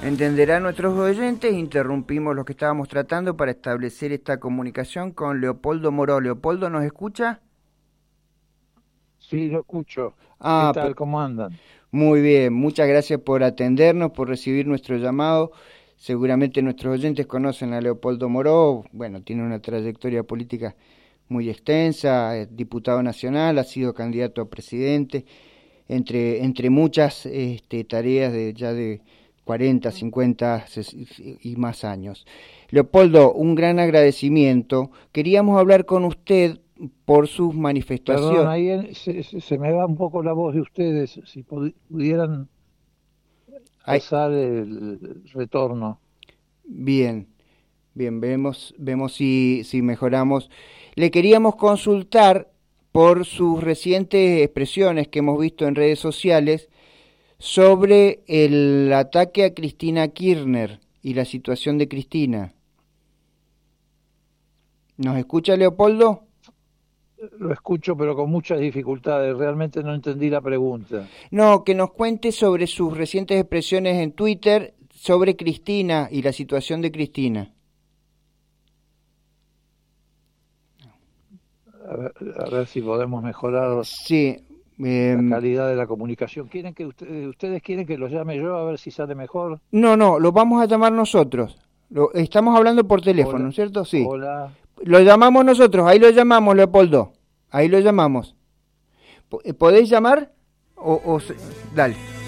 Entenderán nuestros oyentes, interrumpimos lo que estábamos tratando para establecer esta comunicación con Leopoldo Moró. ¿Leopoldo nos escucha? Sí, lo escucho. ¿Qué Ah, tal? ¿Cómo andan? muy bien, muchas gracias por atendernos, por recibir nuestro llamado. Seguramente nuestros oyentes conocen a Leopoldo Moró, bueno, tiene una trayectoria política muy extensa, es diputado nacional, ha sido candidato a presidente, entre muchas tareas de ya de 40, 50 y más años. Leopoldo, un gran agradecimiento. Queríamos hablar con usted por sus Perdón, manifestaciones. ahí se me va un poco la voz de ustedes. Si pudieran Ay, pasar el retorno. bien, bien, vemos si mejoramos. Le queríamos consultar por sus recientes expresiones que hemos visto en redes sociales sobre el ataque a Cristina Kirchner y la situación de Cristina. ¿Nos escucha, Leopoldo? Lo escucho, pero con muchas dificultades. Realmente no entendí la pregunta. No, que nos cuente sobre sus recientes expresiones en Twitter sobre Cristina y la situación de Cristina. A ver si podemos mejorar Sí, la eh, calidad de la comunicación. ¿Quieren que ustedes quieren que lo llame yo a ver si sale mejor? no, lo vamos a llamar nosotros. Estamos hablando por teléfono, ¿no Hola, es cierto? Sí. hola. Lo llamamos nosotros, ahí lo llamamos, Leopoldo. Ahí lo llamamos. ¿Podéis llamar? Dale.